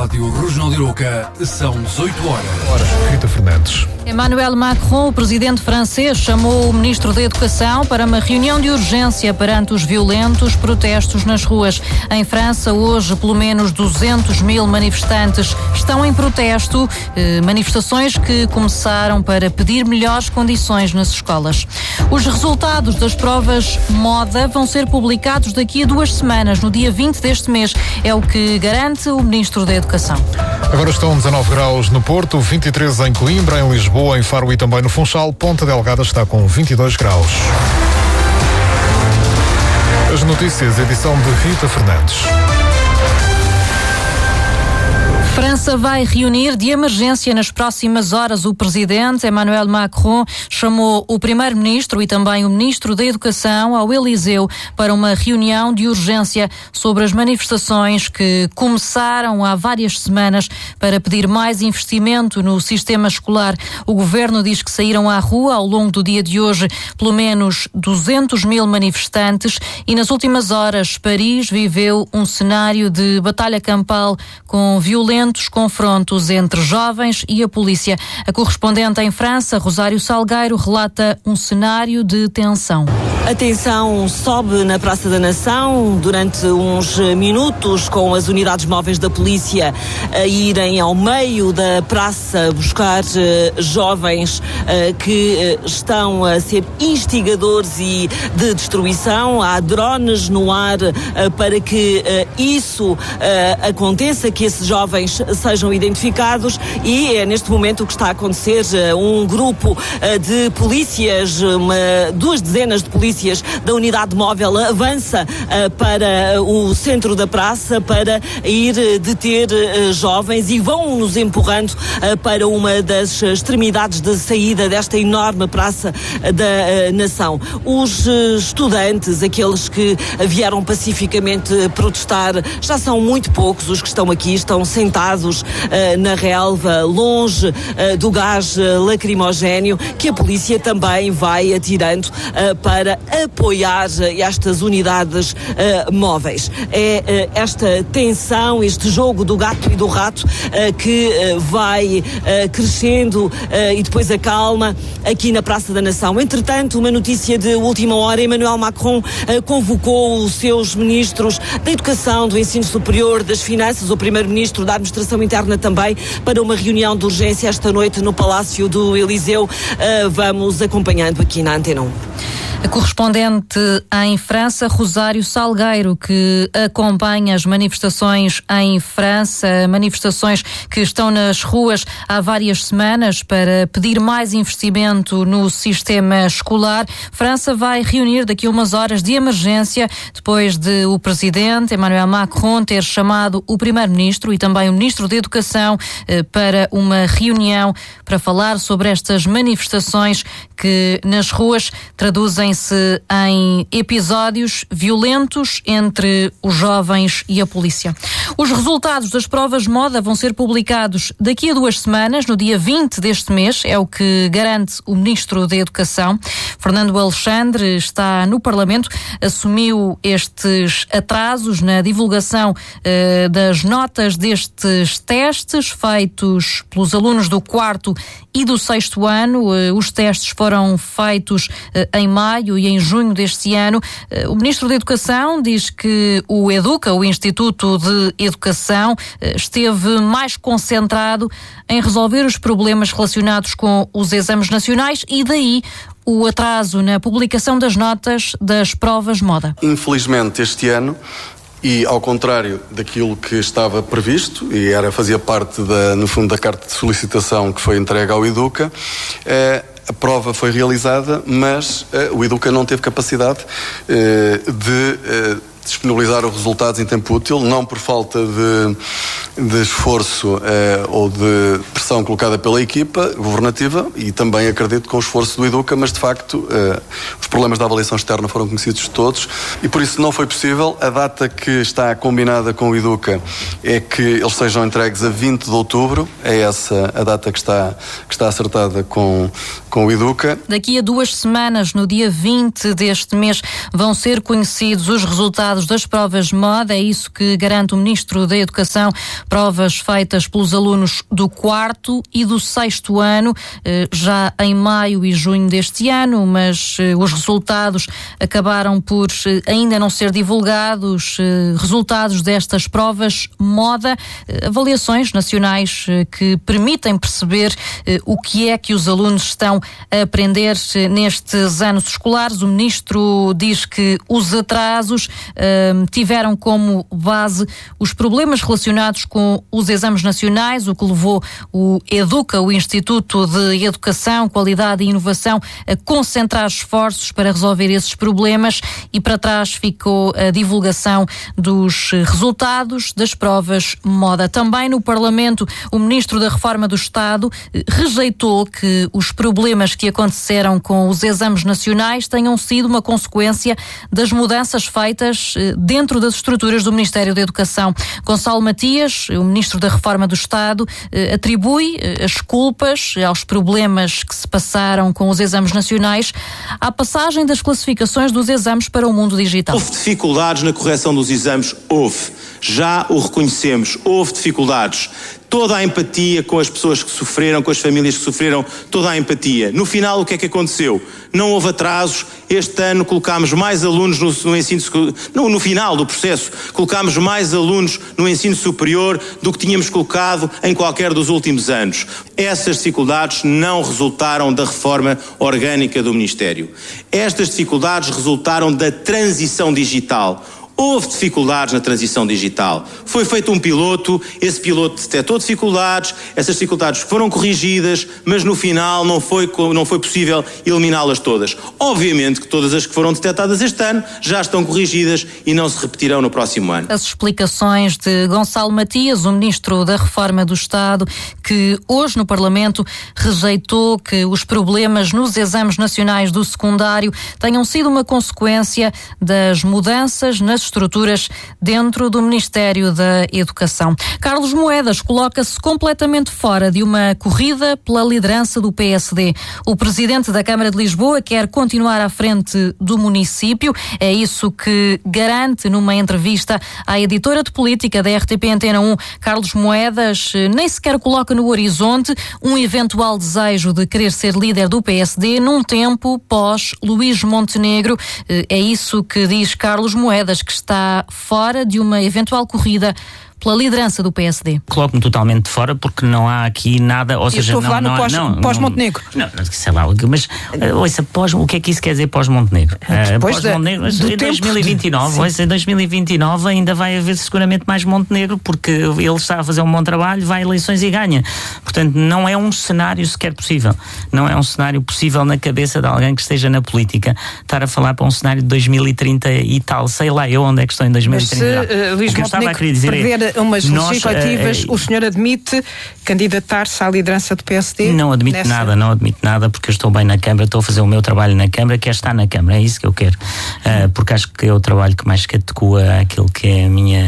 Rádio Regional de Arouca, são 18 horas. Rita Fernandes. Emmanuel Macron, o presidente francês, chamou o ministro da Educação para uma reunião de urgência perante os violentos protestos nas ruas. Em França, hoje, pelo menos 200 mil manifestantes estão em protesto, manifestações que começaram para pedir melhores condições nas escolas. Os resultados das provas moda vão ser publicados daqui a 2 semanas, no dia 20 deste mês, é o que garante o ministro da Educação. Agora estão 19 graus no Porto, 23 em Coimbra, em Lisboa, em Faro e também no Funchal. Ponta Delgada está com 22 graus. As notícias, edição de Rita Fernandes. França vai reunir de emergência nas próximas horas. O presidente Emmanuel Macron chamou o primeiro-ministro e também o ministro da Educação ao Eliseu para uma reunião de urgência sobre as manifestações que começaram há várias semanas para pedir mais investimento no sistema escolar. O governo diz que saíram à rua ao longo do dia de hoje pelo menos 200 mil manifestantes e nas últimas horas Paris viveu um cenário de batalha campal com violentos confrontos entre jovens e a polícia. A correspondente em França, Rosário Salgueiro, relata um cenário de tensão. A tensão sobe na Praça da Nação durante uns minutos, com as unidades móveis da polícia a irem ao meio da praça buscar jovens que estão a ser instigadores e de destruição. Há drones no ar para que isso aconteça, que esses jovens sejam identificados, e é neste momento o que está a acontecer. Um grupo de polícias, 2 dezenas de polícias da unidade móvel avança para o centro da praça para ir deter jovens e vão nos empurrando para uma das extremidades de saída desta enorme Praça da Nação. Os estudantes, aqueles que vieram pacificamente protestar, já são muito poucos. Os que estão aqui estão sentados na relva, longe do gás lacrimogéneo, que a polícia também vai atirando para apoiar estas unidades móveis. É esta tensão, este jogo do gato e do rato que vai crescendo e depois acalma aqui na Praça da Nação. Entretanto, uma notícia de última hora: Emmanuel Macron convocou os seus ministros da Educação, do Ensino Superior, das Finanças, o primeiro-ministro da Administração Interna também, para uma reunião de urgência esta noite no Palácio do Eliseu. Vamos acompanhando aqui na Antena 1. A correspondente em França, Rosário Salgueiro, que acompanha as manifestações em França, manifestações que estão nas ruas há várias semanas para pedir mais investimento no sistema escolar. França vai reunir daqui a umas horas de emergência, depois de o presidente Emmanuel Macron ter chamado o primeiro-ministro e também o ministro da Educação para uma reunião para falar sobre estas manifestações que nas ruas traduzem-se em episódios violentos entre os jovens e a polícia. Os resultados das provas moda vão ser publicados daqui a 2 semanas, no dia 20 deste mês, é o que garante o ministro da Educação. Fernando Alexandre está no Parlamento, assumiu estes atrasos na divulgação das notas destes testes feitos pelos alunos do 4º e do 6º ano. Os testes foram feitos em maio e em junho deste ano. O ministro da Educação diz que o EDUCA, o Instituto de Educação, esteve mais concentrado em resolver os problemas relacionados com os exames nacionais e daí o atraso na publicação das notas das provas moda. Infelizmente, este ano, e ao contrário daquilo que estava previsto, e fazia parte, no fundo, da carta de solicitação que foi entregue ao EDUCA, a prova foi realizada, mas o EDUCA não teve capacidade de disponibilizar os resultados em tempo útil, não por falta de esforço ou de pressão colocada pela equipa governativa, e também acredito com o esforço do EDUCA, mas de facto os problemas da avaliação externa foram conhecidos de todos e por isso não foi possível. A data que está combinada com o EDUCA é que eles sejam entregues a 20 de outubro, é essa a data que está acertada com o EDUCA. Daqui a 2 semanas, no dia 20 deste mês, vão ser conhecidos os resultados das provas moda, é isso que garante o Ministro da Educação provas feitas pelos alunos do 4º e do 6º ano, já em maio e junho deste ano, mas os resultados acabaram por ainda não ser divulgados. Resultados destas provas moda, avaliações nacionais que permitem perceber o que é que os alunos estão a aprender nestes anos escolares. O Ministro diz que os atrasos tiveram como base os problemas relacionados com os exames nacionais, o que levou o EDUCA, o Instituto de Educação, Qualidade e Inovação, a concentrar esforços para resolver esses problemas, e para trás ficou a divulgação dos resultados das provas moda. Também no Parlamento, o Ministro da Reforma do Estado rejeitou que os problemas que aconteceram com os exames nacionais tenham sido uma consequência das mudanças feitas dentro das estruturas do Ministério da Educação. Gonçalo Matias, o Ministro da Reforma do Estado, atribui as culpas aos problemas que se passaram com os exames nacionais à passagem das classificações dos exames para o mundo digital. Houve dificuldades na correção dos exames? Houve. Já o reconhecemos. Houve dificuldades. Toda a empatia com as pessoas que sofreram, com as famílias que sofreram, toda a empatia. No final, o que é que aconteceu? Não houve atrasos. Este ano colocámos mais alunos no ensino, no final do processo, colocámos mais alunos no ensino superior do que tínhamos colocado em qualquer dos últimos anos. Essas dificuldades não resultaram da reforma orgânica do Ministério. Estas dificuldades resultaram da transição digital. Houve dificuldades na transição digital. Foi feito um piloto, esse piloto detectou dificuldades, essas dificuldades foram corrigidas, mas no final não foi possível eliminá-las todas. Obviamente que todas as que foram detectadas este ano já estão corrigidas e não se repetirão no próximo ano. As explicações de Gonçalo Matias, o Ministro da Reforma do Estado, que hoje no Parlamento rejeitou que os problemas nos exames nacionais do secundário tenham sido uma consequência das mudanças nas estruturas dentro do Ministério da Educação. Carlos Moedas coloca-se completamente fora de uma corrida pela liderança do PSD. O Presidente da Câmara de Lisboa quer continuar à frente do município. É isso que garante numa entrevista à editora de política da RTP Antena 1. Carlos Moedas nem sequer coloca no horizonte um eventual desejo de querer ser líder do PSD num tempo pós Luís Montenegro. É isso que diz Carlos Moedas, que está fora de uma eventual corrida pela liderança do PSD. Coloco-me totalmente fora porque não há aqui nada, ou seja, pós-Montenegro. Não, sei lá, mas ouça, o que é que isso quer dizer pós-Montenegro? Pós-Montenegro, em 2029, em 2029 ainda vai haver seguramente mais Montenegro, porque ele está a fazer um bom trabalho, vai a eleições e ganha. Portanto, não é um cenário sequer possível. Não é um cenário possível na cabeça de alguém que esteja na política estar a falar para um cenário de 2030 e tal. Sei lá eu onde é que estou em 2030. Mas se Luís Montenegro prever umas legislativas, o senhor admite candidatar-se à liderança do PSD? Não admito nada, porque eu estou bem na Câmara, estou a fazer o meu trabalho na Câmara, quero estar na Câmara, é isso que eu quero. Porque acho que é o trabalho que mais categoa aquilo que é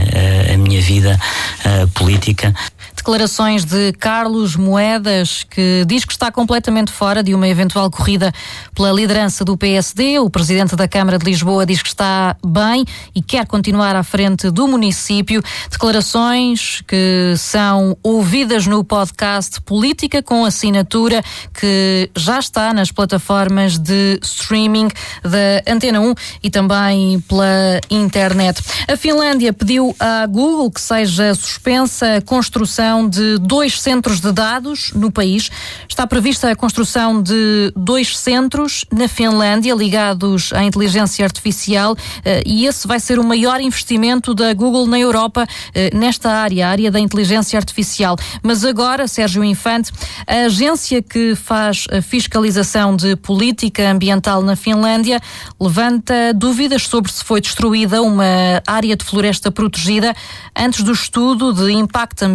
a minha vida política. Declarações de Carlos Moedas, que diz que está completamente fora de uma eventual corrida pela liderança do PSD. O Presidente da Câmara de Lisboa diz que está bem e quer continuar à frente do município. Declarações que são ouvidas no podcast Política com Assinatura, que já está nas plataformas de streaming da Antena 1 e também pela internet. A Finlândia pediu à Google que seja suspensa a construção de 2 centros de dados no país. Está prevista a construção de 2 centros na Finlândia ligados à inteligência artificial e esse vai ser o maior investimento da Google na Europa nesta área, a área da inteligência artificial. Mas agora, Sérgio Infante, a agência que faz a fiscalização de política ambiental na Finlândia levanta dúvidas sobre se foi destruída uma área de floresta protegida antes do estudo de impacto ambiental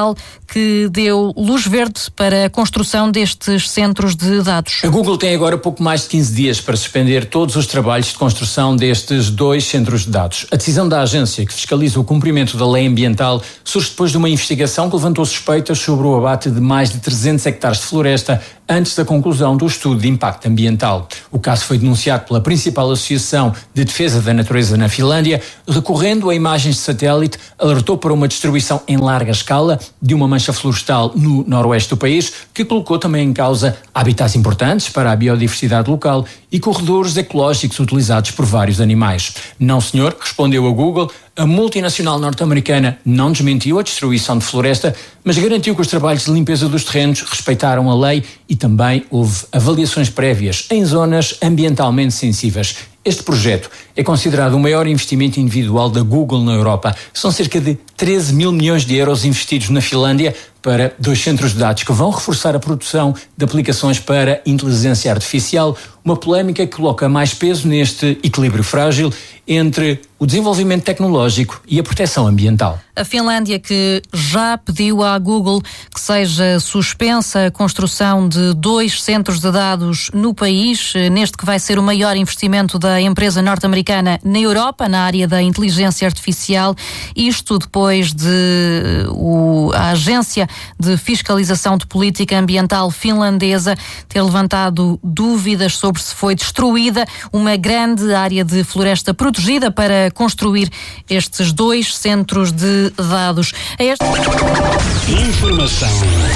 ambiental que deu luz verde para a construção destes centros de dados. A Google tem agora pouco mais de 15 dias para suspender todos os trabalhos de construção destes 2 centros de dados. A decisão da agência que fiscaliza o cumprimento da lei ambiental surge depois de uma investigação que levantou suspeitas sobre o abate de mais de 300 hectares de floresta antes da conclusão do estudo de impacto ambiental. O caso foi denunciado pela principal associação de defesa da natureza na Finlândia, recorrendo a imagens de satélite, alertou para uma destruição em larga escala de uma mancha florestal no noroeste do país, que colocou também em causa habitats importantes para a biodiversidade local e corredores ecológicos utilizados por vários animais. Não, senhor, respondeu a Google. A multinacional norte-americana não desmentiu a destruição de floresta, mas garantiu que os trabalhos de limpeza dos terrenos respeitaram a lei e também houve avaliações prévias em zonas ambientalmente sensíveis. Este projeto é considerado o maior investimento individual da Google na Europa. São cerca de 13 mil milhões de euros investidos na Finlândia para 2 centros de dados que vão reforçar a produção de aplicações para inteligência artificial, uma polémica que coloca mais peso neste equilíbrio frágil entre o desenvolvimento tecnológico e a proteção ambiental. A Finlândia que já pediu à Google que seja suspensa a construção de 2 centros de dados no país, neste que vai ser o maior investimento da empresa norte-americana na Europa, na área da inteligência artificial, isto depois de a Agência de Fiscalização de Política Ambiental finlandesa ter levantado dúvidas sobre se foi destruída uma grande área de floresta protegida para construir estes 2 centros de dados. Informação.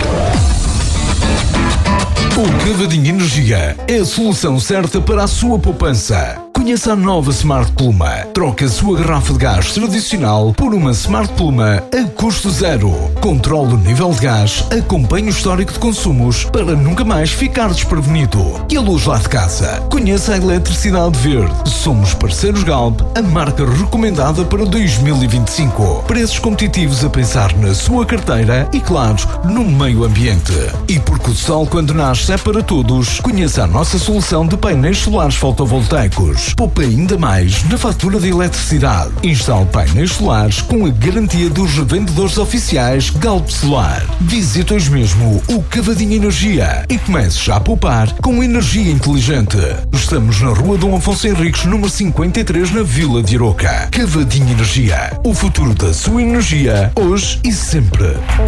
O Cavadinho Energia é a solução certa para a sua poupança. Conheça a nova Smart Pluma. Troque a sua garrafa de gás tradicional por uma Smart Pluma a custo zero. Controle o nível de gás, acompanhe o histórico de consumos para nunca mais ficar desprevenido. E a luz lá de casa. Conheça a eletricidade verde. Somos parceiros Galp, a marca recomendada para 2025. Preços competitivos a pensar na sua carteira e, claro, no meio ambiente. E porque o sol quando nasce é para todos, conheça a nossa solução de painéis solares fotovoltaicos. Poupe ainda mais na fatura de eletricidade. Instale painéis solares com a garantia dos revendedores oficiais Galp Solar. Visite hoje mesmo o Cavadinho Energia e comece já a poupar com energia inteligente. Estamos na Rua Dom Afonso Henriques, número 53, na Vila de Aroca. Cavadinho Energia. O futuro da sua energia, hoje e sempre.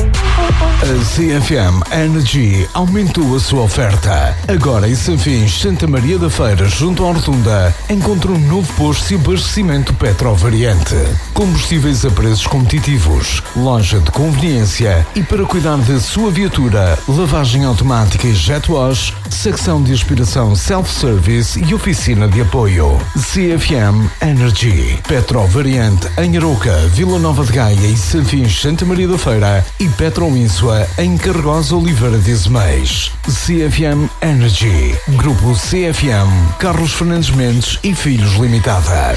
A CFM Energy aumentou a sua oferta. Agora em Sanfins, Santa Maria da Feira, junto à Rotunda, encontra um novo posto de abastecimento Petrovariante. Combustíveis a preços competitivos, loja de conveniência e para cuidar da sua viatura, lavagem automática e jet wash, secção de aspiração self-service e oficina de apoio. CFM Energy. Petrovariante em Aroca, Vila Nova de Gaia e Sanfins, Santa Maria da Feira e Petroínsua em Carregosa, Oliveira de Azeméis. CFM Energy. Grupo CFM, Carlos Fernandes Mendes e Filhos Limitada.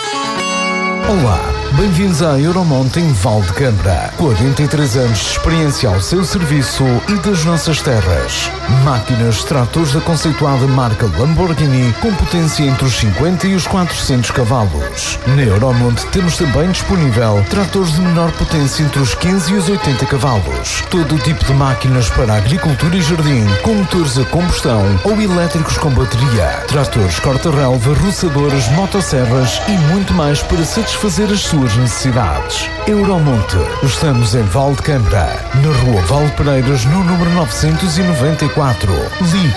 Olá, bem-vindos à Euromont em Valdecambra. 43 anos de experiência ao seu serviço e das nossas terras. Máquinas, tratores da conceituada marca Lamborghini com potência entre os 50 e os 400 cavalos. Na Euromont temos também disponível tratores de menor potência entre os 15 e os 80 cavalos. Todo o tipo de máquinas para agricultura e jardim, com motores a combustão ou elétricos com bateria. Tratores corta-relva, roçadoras, motosserras e muito mais para satisfazer as suas necessidades. Euromonte. Estamos em Valdecambra, na Rua Valpereiras, no número 994. Ligue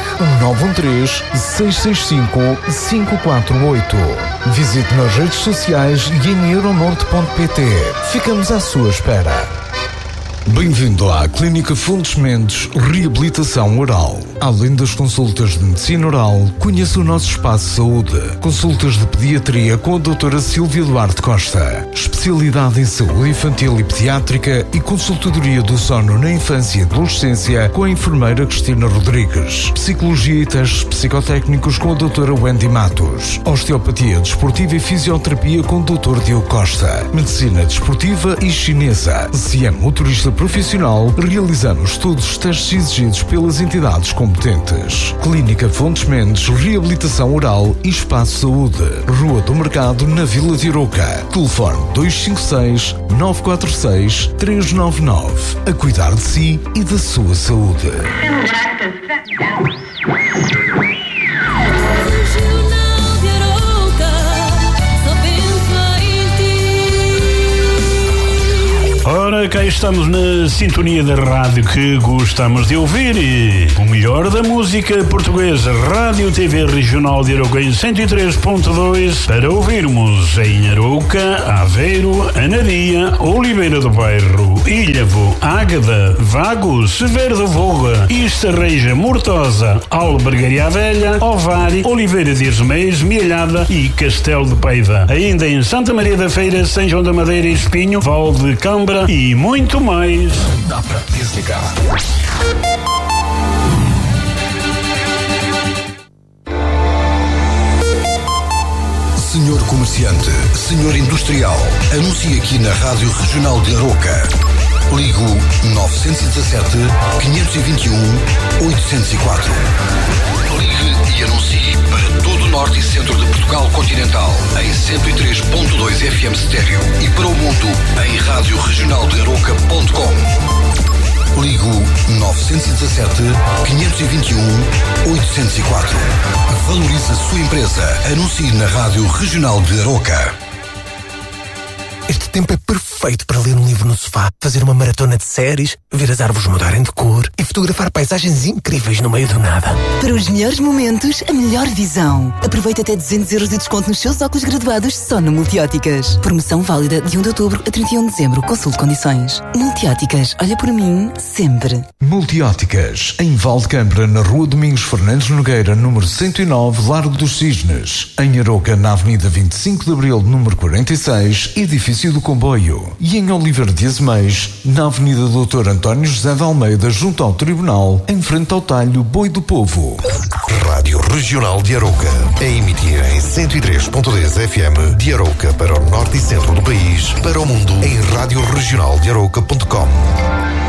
913-665-548. Visite nas redes sociais e em euromonte.pt. Ficamos à sua espera. Bem-vindo à Clínica Fontes Mendes Reabilitação Oral. Além das consultas de medicina oral, conheça o nosso espaço de saúde. Consultas de pediatria com a doutora Silvia Duarte Costa. Especialidade em saúde infantil e pediátrica e consultadoria do sono na infância e adolescência com a enfermeira Cristina Rodrigues. Psicologia e testes psicotécnicos com a doutora Wendy Matos. Osteopatia desportiva e fisioterapia com o doutor Diogo Costa. Medicina desportiva e chinesa. Se é motorista segurança profissional, realizamos todos os testes exigidos pelas entidades competentes. Clínica Fontes Mendes, Reabilitação Oral e Espaço Saúde. Rua do Mercado, na Vila de Arouca. Telefone 256-946-399. A cuidar de si e da sua saúde. Ora, cá estamos na sintonia da rádio que gostamos de ouvir e o melhor da música portuguesa. Rádio TV Regional de Arouca em 103.2 para ouvirmos em Arouca, Aveiro, Anadia, Oliveira do Bairro, Ilhavo, Águeda, Vagos, Severo da Voga, Estarreja, Mortosa, Albergaria Velha, Ovar, Oliveira de Esmeios, Mielhada e Castelo de Paiva. Ainda em Santa Maria da Feira, São João da Madeira e Espinho, Val de Câmara e muito mais. Dá para desligar. Senhor comerciante, senhor industrial, anuncie aqui na Rádio Regional de Arouca. Ligo 917-521-804. Ligue e anuncie para todo o norte e centro de Portugal continental em 103.2 FM estéreo e para o mundo em radioregionaldearouca.com. Ligo 917-521-804. Valorize a sua empresa. Anuncie na Rádio Regional de Arouca. Este tempo é perfeito para ler um livro no sofá, fazer uma maratona de séries, ver as árvores mudarem de cor e fotografar paisagens incríveis no meio do nada. Para os melhores momentos, a melhor visão. Aproveite até 200 euros de desconto nos seus óculos graduados só no Multióticas. Promoção válida de 1 de outubro a 31 de dezembro. Consulte condições. Multióticas, olha por mim sempre. Multióticas, em Valdecâmara, na Rua Domingos Fernandes Nogueira, número 109, Largo dos Cisnes. Em Arouca, na Avenida 25 de Abril, número 46, edifício do Comboio. E em Oliveira de Esmeios, na Avenida Dr. António José de Almeida, junto ao Tribunal, em frente ao talho Boi do Povo. Rádio Regional de Arouca, a emitir em 103.10 FM de Arouca para o norte e centro do país, para o mundo em radioregionaldearouca.com.